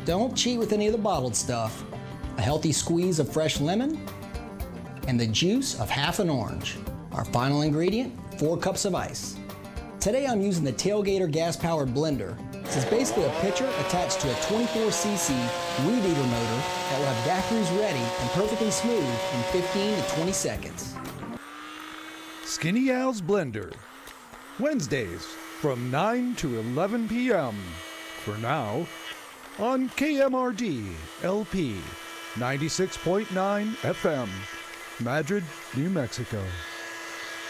Don't cheat with any of the bottled stuff. A healthy squeeze of fresh lemon and the juice of half an orange. Our final ingredient, 4 cups of ice. Today I'm using the Tailgater gas-powered blender. This is basically a pitcher attached to a 24cc weed eater motor that will have daiquiris ready and perfectly smooth in 15 to 20 seconds. Skinny Al's Blender. Wednesdays from 9 to 11 p.m. For now, on KMRD LP 96.9 FM, Madrid, New Mexico.